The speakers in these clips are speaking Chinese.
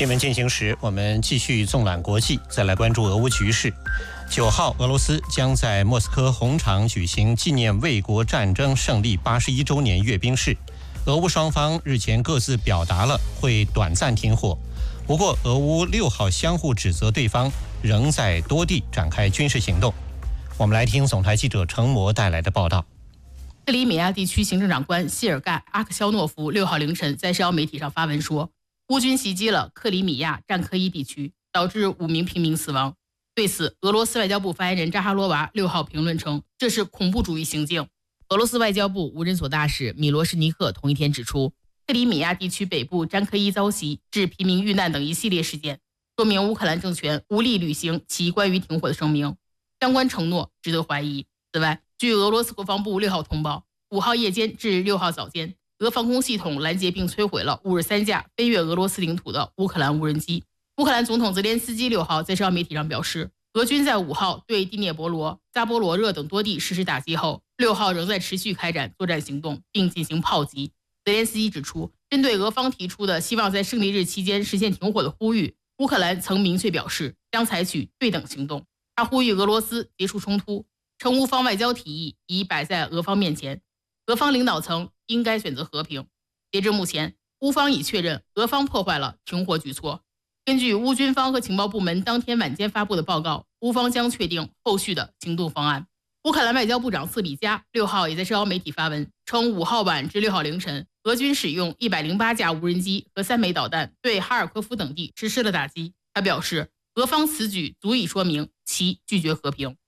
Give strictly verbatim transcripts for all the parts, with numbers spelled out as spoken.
新闻进行时，我们继续纵览国际，再来关注俄乌局势。九号，俄罗斯将在莫斯科红场举行纪念卫国战争胜利八十一周年阅兵式。俄乌双方日前各自表达了会短暂停火，不过俄乌六号相互指责对方仍在多地展开军事行动。我们来听总台记者程模带来的报道。 克里米亚地区行政长官谢尔盖·阿克肖诺夫六号凌晨在社交媒体上发文说，乌军袭击了克里米亚战科伊地区，导致五名平民死亡。对此，俄罗斯外交部发言人扎哈罗娃六号评论称，这是恐怖主义行径。俄罗斯外交部无人所大使米罗什尼克同一天指出，克里米亚地区北部詹科伊遭袭致平民遇难等一系列事件，说明乌克兰政权无力履行其关于停火的声明，相关承诺值得怀疑。此外，据俄罗斯国防部六号通报，五号夜间至六号早间，俄防空系统拦截并摧毁了五十三架飞越俄罗斯领土的乌克兰无人机。乌克兰总统泽连斯基六号在社交媒体上表示，俄军在五号对第聂伯罗、扎波罗热等多地实施打击后，六号仍在持续开展作战行动，并进行炮击。泽连斯基指出，针对俄方提出的希望在胜利日期间实现停火的呼吁，乌克兰曾明确表示将采取对等行动。他呼吁俄罗斯结束冲突，称乌方外交提议已摆在俄方面前，俄方领导层应该选择和平。截至目前，乌方已确认俄方破坏了停火举措。根据乌军方和情报部门当天晚间发布的报告，乌方将确定后续的行动方案。乌克兰外交部长瑟比加六号也在社交媒体发文称，五号晚至六号凌晨，俄军使用一百零八架无人机和三枚导弹对哈尔科夫等地实施了打击。他表示，俄方此举足以说明其拒绝和平。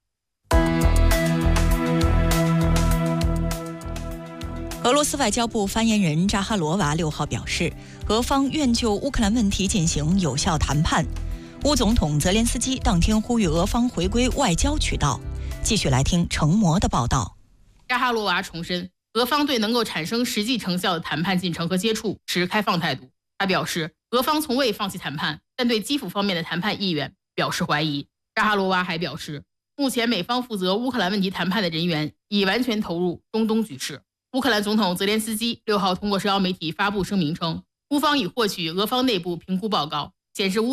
俄罗斯外交部发言人扎哈罗娃六号表示，俄方愿就乌克兰问题进行有效谈判。乌总统泽连斯基当天呼吁俄方回归外交渠道。继续来听程模的报道。 扎哈罗娃重申，俄方对能够产生实际成效的谈判进程和接触持开放态度。他表示，俄方从未放弃谈判，但对基辅方面的谈判意愿表示怀疑。扎哈罗娃还表示，目前美方负责乌克兰问题谈判的人员已完全投入中东局势。乌克兰总统泽连斯基六号通过社交媒体发布声明称，乌方已获取俄方内部评估报告，显示乌